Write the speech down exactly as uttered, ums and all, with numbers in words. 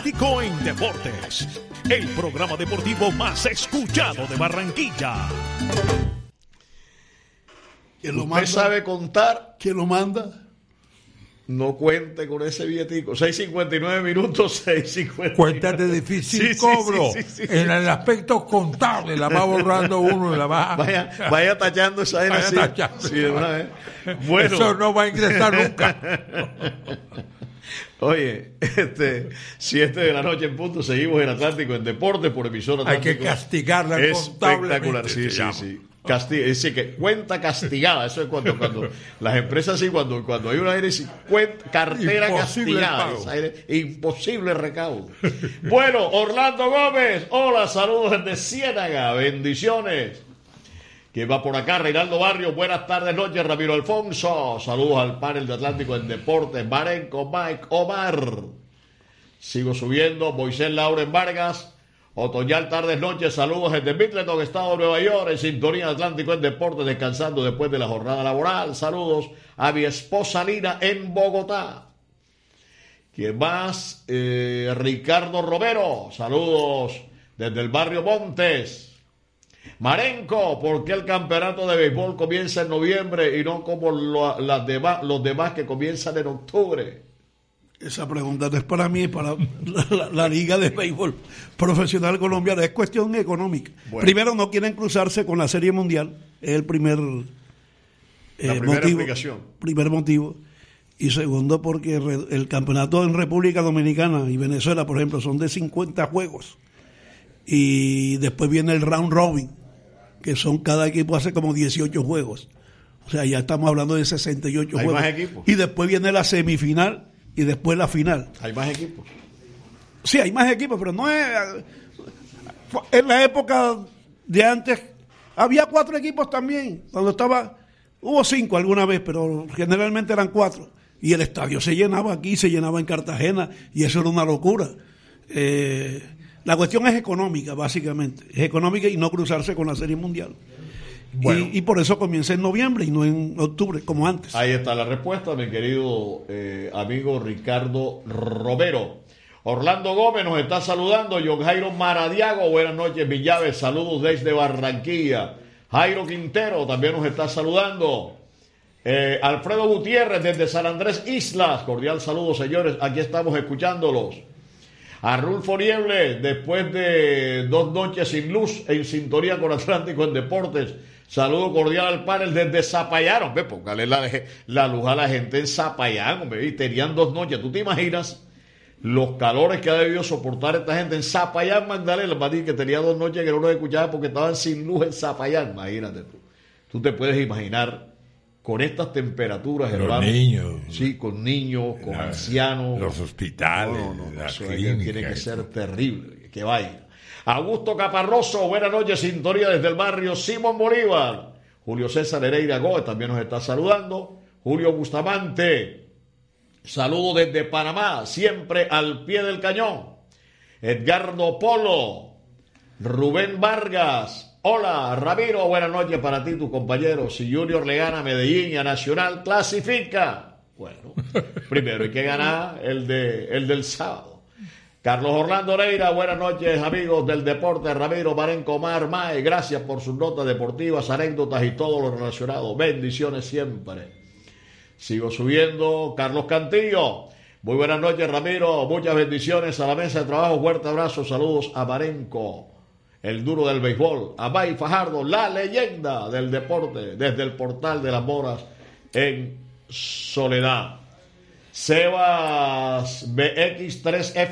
Atlántico en Deportes, el programa deportivo más escuchado de Barranquilla. ¿Quién lo ¿Usted manda? sabe contar? ¿Quién lo manda? No cuente con ese billetico. seis cincuenta y nueve minutos, seis cincuenta. Cuentas de difícil Sí, sí, cobro. sí, sí, sí, en el aspecto contable la va borrando uno y la va. Vaya, vaya tachando esa vaina Vaya así. tachando. Sí, de una vez. Bueno. Eso no va a ingresar nunca. Oye, este, siete de la noche en punto, seguimos en Atlántico en Deportes por emisora Hay Atlántico. que castigarla Espectacular, contablemente, sí, se sí, llama. sí. Casti- es decir, que cuenta castigada, eso es cuando, cuando las empresas sí, cuando, cuando hay una aire, sí, cuenta, cartera Imposible el castigada, pago. esa aire, imposible recaudo. Bueno, Orlando Gómez, hola, saludos desde Ciénaga, bendiciones. ¿Quién va por acá? Reinaldo Barrio, buenas tardes, noches, Ramiro Alfonso, saludos al panel de Atlántico en Deportes, Marenco, Mike, Omar. Sigo subiendo, Moisés Lauren Vargas, Otoñal, tardes, noches, saludos desde Middleton, estado de Nueva York, en sintonía de Atlántico en Deportes, descansando después de la jornada laboral. Saludos a mi esposa Lina en Bogotá. ¿Quién más? Eh, Ricardo Romero, saludos desde el barrio Montes. Marenco, ¿por qué el campeonato de béisbol comienza en noviembre y no como lo, las demás, los demás que comienzan en octubre? Esa pregunta no es para mí, es para la, la- la Liga de Béisbol Profesional Colombiana. Es cuestión económica. Bueno. Primero, no quieren cruzarse con la Serie Mundial. Es el primer eh, La primera motivo. explicación. Primer motivo. Y segundo, porque re- el campeonato en República Dominicana y Venezuela, por ejemplo, son de cincuenta juegos. Y después viene el round robin, que son cada equipo hace como dieciocho juegos. O sea, ya estamos hablando de sesenta y ocho Hay juegos. más equipos. Y después viene la semifinal y después la final. Hay más equipos. Sí, hay más equipos, pero no es... En la época de antes había cuatro equipos también. Cuando estaba... Hubo cinco alguna vez, pero generalmente eran cuatro. Y el estadio se llenaba aquí, se llenaba en Cartagena, y eso era una locura. Eh, la cuestión es económica, básicamente. Es económica y no cruzarse con la Serie Mundial. Bueno. Y, y por eso comienza en noviembre y no en octubre, como antes. Ahí está la respuesta, mi querido eh, amigo Ricardo Romero. Orlando Gómez nos está saludando. John Jairo Maradiago, buenas noches, Villaves. Saludos desde Barranquilla. Jairo Quintero también nos está saludando. Eh, Alfredo Gutiérrez desde San Andrés Islas. Cordial saludo, señores. Aquí estamos escuchándolos. A Rulfo Nieble, después de dos noches sin luz, en sintonía con Atlántico en Deportes. Saludo cordial al panel desde Zapayán. Hombre, póngale la, la luz a la gente en Zapayán, hombre. Y tenían dos noches. ¿Tú te imaginas los calores que ha debido soportar esta gente en Zapayán, Magdalena? Para que tenía dos noches que no los escuchaba porque estaban sin luz en Zapayán. Imagínate tú. Tú te puedes imaginar con estas temperaturas, Los hermano. niños. Sí, con niños, con La- ancianos. Los hospitales. No, no, no, las eso es que clínicas. tiene que ser terrible, que vaya. Augusto Caparroso, buenas noches, sintonía desde el barrio Simón Bolívar. Julio César Hereira Gómez también nos está saludando. Julio Bustamante, saludo desde Panamá, siempre al pie del cañón. Edgardo Polo, Rubén Vargas, hola Ramiro, buenas noches para ti, tu compañero. Si Junior le gana a Medellín y a Nacional, clasifica. Bueno, primero hay que ganar el, de, el del sábado. Carlos Orlando Neira, buenas noches amigos del deporte. Ramiro, Marenco, Mar, Mae, gracias por sus notas deportivas, anécdotas y todo lo relacionado. Bendiciones siempre. Sigo subiendo. Carlos Cantillo, muy buenas noches Ramiro, muchas bendiciones a la mesa de trabajo, fuerte abrazo, saludos a Marenco, el duro del béisbol, a Bay Fajardo, la leyenda del deporte, desde el portal de las Moras en Soledad. Sebas B X tres F